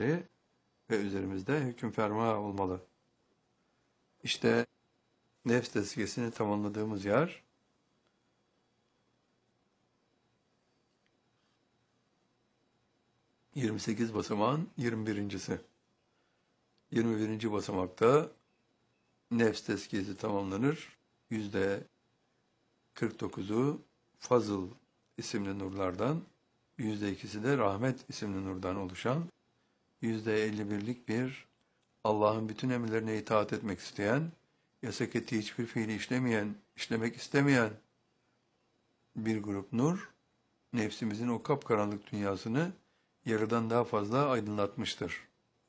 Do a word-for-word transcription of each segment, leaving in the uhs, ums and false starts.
edilmeli ve üzerimizde hüküm ferma olmalı. İşte nefs tezkiyesini tamamladığımız yer, yirmi sekiz basamağın yirmi birincisi. yirmi birinci basamakta nefs tezkiyesi tamamlanır. Yüzde kırk dokuzu Fazıl isimli nurlardan, yüzde ikisi de Rahmet isimli nurdan oluşan, yüzde elli birlik bir Allah'ın bütün emirlerine itaat etmek isteyen, yasak ettiği hiçbir fiili işlemeyen, işlemek istemeyen bir grup nur, nefsimizin o kapkaranlık dünyasını yarıdan daha fazla aydınlatmıştır.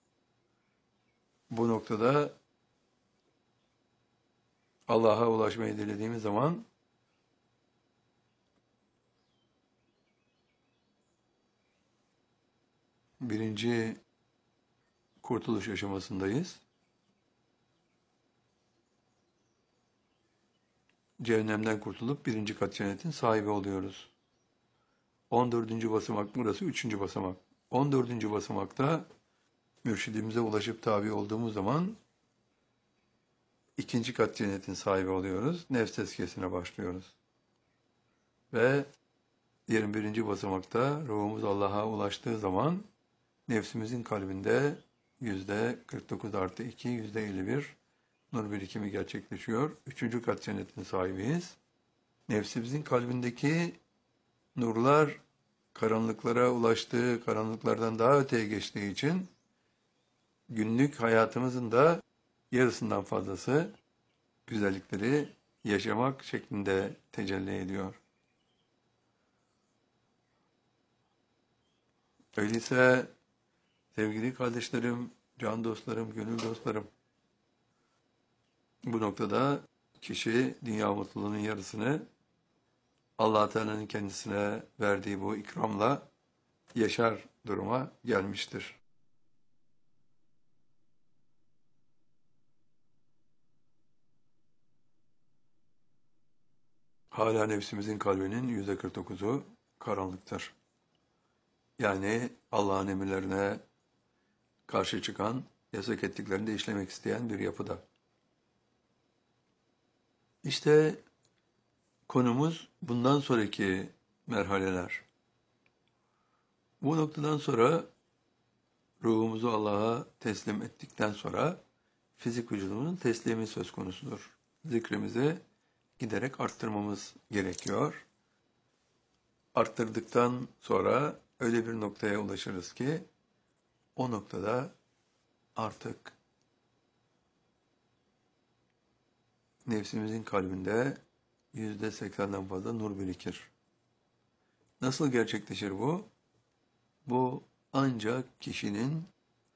Bu noktada Allah'a ulaşmayı dilediğimiz zaman birinci kurtuluş aşamasındayız. Cehennemden kurtulup birinci kat cennetin sahibi oluyoruz. on dördüncü basamak burası, üçüncü basamak. on dördüncü basamakta mürşidimize ulaşıp tabi olduğumuz zaman ikinci kat cennetin sahibi oluyoruz. Nefs tezkiyesine başlıyoruz. Ve yirmi birinci basamakta ruhumuz Allah'a ulaştığı zaman nefsimizin kalbinde yüzde kırk dokuz artı iki, yüzde elli bir nur birikimi gerçekleşiyor. Üçüncü kat cennetin sahibiyiz. Nefsimizin kalbindeki nurlar karanlıklara ulaştığı, karanlıklardan daha öteye geçtiği için günlük hayatımızın da yarısından fazlası güzellikleri yaşamak şeklinde tecelli ediyor. Öyleyse sevgili kardeşlerim, can dostlarım, gönül dostlarım, bu noktada kişi dünya mutluluğunun yarısını Allah Teala'nın kendisine verdiği bu ikramla yaşar duruma gelmiştir. Hala nefsimizin kalbinin yüzde kırk dokuzu karanlıktır. Yani Allah'ın emirlerine karşı çıkan, yasak ettiklerini de işlemek isteyen bir yapıda. İşte konumuz bundan sonraki merhaleler. Bu noktadan sonra ruhumuzu Allah'a teslim ettikten sonra fizik vücudumuzun teslimi söz konusudur. Zikrimizi giderek arttırmamız gerekiyor. Arttırdıktan sonra öyle bir noktaya ulaşırız ki o noktada artık nefsimizin kalbinde yüzde seksenden fazla nur birikir. Nasıl gerçekleşir bu? Bu ancak kişinin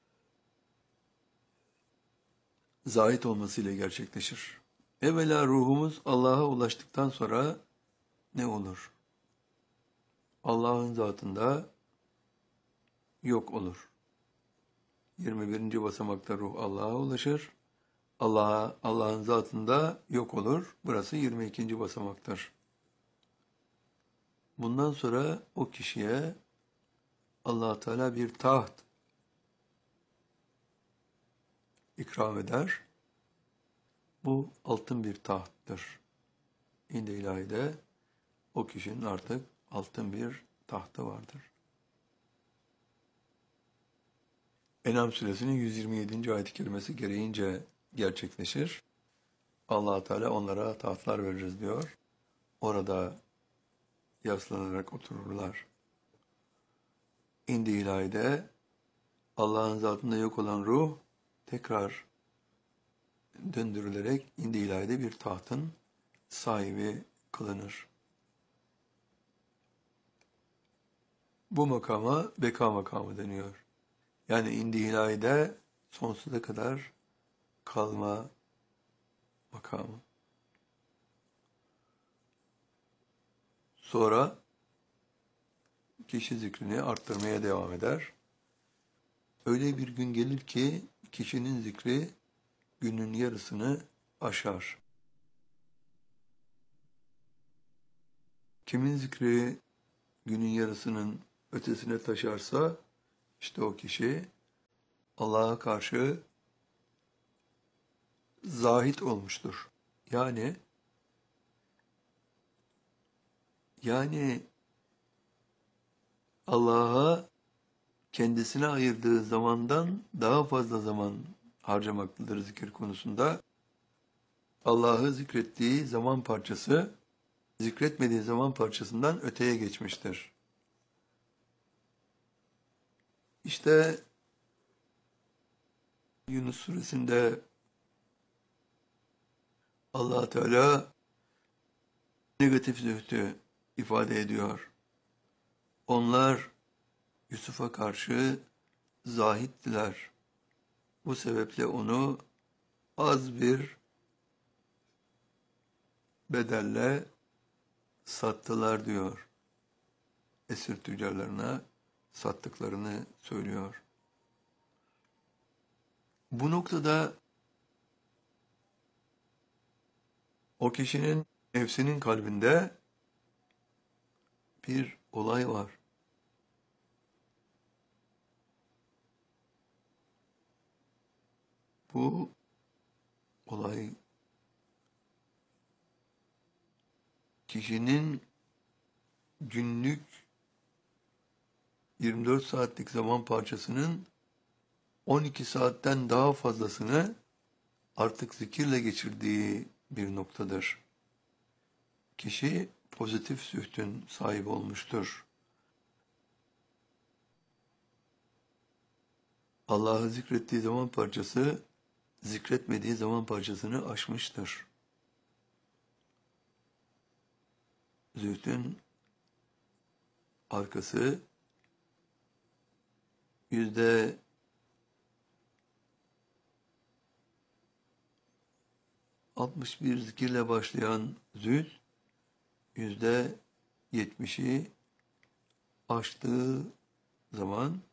zahit olmasıyla gerçekleşir. Evvela ruhumuz Allah'a ulaştıktan sonra ne olur? Allah'ın zatında yok olur. yirmi birinci basamakta ruh Allah'a ulaşır. Allah'a, Allah'ın zatında yok olur. Burası yirmi ikinci basamaktır. Bundan sonra o kişiye Allah Teala bir taht ikram eder. Bu altın bir tahttır. İnd-i ilahide o kişinin artık altın bir tahtı vardır. En'am suresinin yüz yirmi yedinci ayet-i kerimesi gereğince gerçekleşir. Allah Teala onlara tahtlar veririz diyor. Orada yaslanarak otururlar. İnd-i ilahide Allah'ın zatında yok olan ruh tekrar döndürülerek İnd-i ilahide bir tahtın sahibi kılınır. Bu makama beka makamı deniyor. Yani İnd-i ilahide sonsuza kadar kalma makamı. Sonra kişi zikrini arttırmaya devam eder. Öyle bir gün gelir ki kişinin zikri günün yarısını aşar. Kimin zikri günün yarısının ötesine taşarsa işte o kişi Allah'a karşı zahit olmuştur. Yani yani Allah'a kendisine ayırdığı zamandan daha fazla zaman harcamaktadır zikir konusunda. Allah'ı zikrettiği zaman parçası, zikretmediği zaman parçasından öteye geçmiştir. İşte Yunus suresinde Allah Teala negatif zühdü ifade ediyor. Onlar Yusuf'a karşı zahittiler. Bu sebeple onu az bir bedelle sattılar diyor. Esir tüccarlarına sattıklarını söylüyor. Bu noktada o kişinin nefsinin kalbinde bir olay var. Bu olay kişinin günlük yirmi dört saatlik zaman parçasının on iki saatten daha fazlasını artık zikirle geçirdiği bir noktadır. Kişi pozitif zühdün sahibi olmuştur. Allah'ı zikrettiği zaman parçası, zikretmediği zaman parçasını aşmıştır. Zühdün arkası yüzde altmış bir zikirle başlayan zühd, yüzde yetmişi aştığı zaman